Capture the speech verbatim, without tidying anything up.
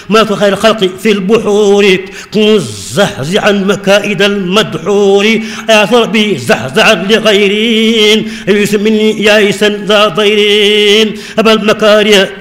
ما في خير الخلق في البحور كن زحزحا مكائد المدحور يا ربي زحزحا لغيرين يسمني يائسا ذا ضيرين أبا المكاريه